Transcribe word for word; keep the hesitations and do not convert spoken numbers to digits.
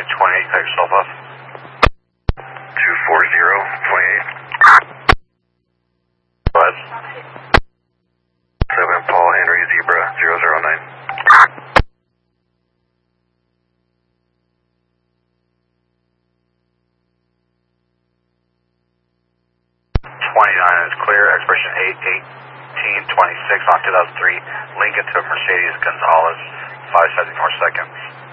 twenty-eight, cut yourself off. two four zero, twenty-eight. Go ahead. seven Paul Henry Zebra, zero zero nine. twenty-nine is clear, expiration eight eighteen twenty-six on two thousand three, Lincoln to Mercedes Gonzalez, five seventy-four seconds.